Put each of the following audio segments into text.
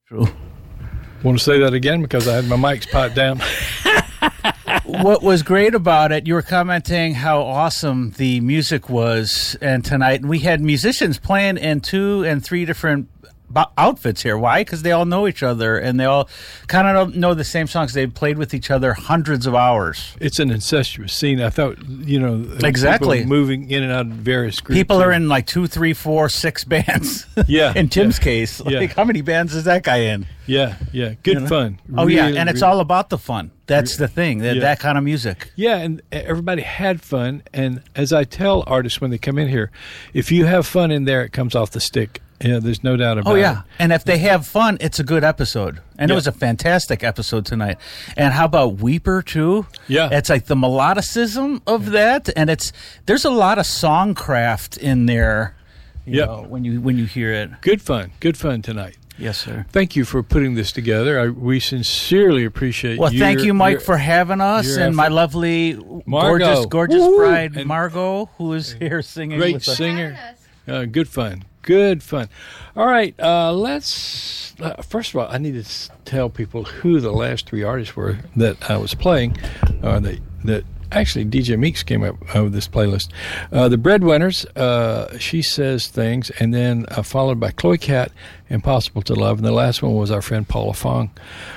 True. Want to say that again because I had my mics piped down? What was great about it, you were commenting how awesome the music was, and tonight we had musicians playing in 2 and 3 different outfits here. Why? Because they all know each other, and they all kind of know the same songs. They've played with each other hundreds of hours. It's an incestuous scene. I thought, exactly, people moving in and out of various groups. People are in like 2, 3, 4, 6 bands. Yeah. In Tim's case, how many bands is that guy in? Yeah. Good fun. And it's all about the fun. That's the thing. That kind of music. Yeah, and everybody had fun. And as I tell artists when they come in here, if you have fun in there, it comes off the stick. Yeah, there's no doubt about it. Oh, yeah. And if they have fun, it's a good episode. And it was a fantastic episode tonight. And how about Weeper, too? Yeah. It's like the melodicism of that. And there's a lot of songcraft in there you know, when you hear it. Good fun tonight. Yes, sir. Thank you for putting this together. We sincerely appreciate thank you, Mike, for having us, and my lovely, gorgeous bride, Margot, who is here singing with us. Great singer. Good fun. All right, let's... first of all, I need to tell people who the last 3 artists were that I was playing, that actually DJ Meeks came up with this playlist. The Breadwinners, She Says Things, and then followed by Chloe Cat, Impossible to Love, and the last one was our friend Paula Fong.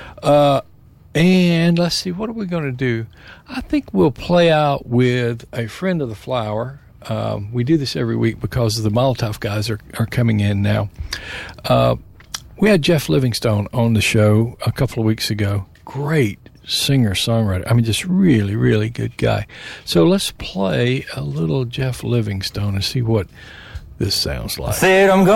And let's see, what are we going to do? I think we'll play out with a friend of the Flower. We do this every week because the Molotov guys are coming in now. We had Jeff Livingstone on the show a couple of weeks ago. Great singer-songwriter. I mean, just really, really good guy. So let's play a little Jeff Livingstone and see what this sounds like.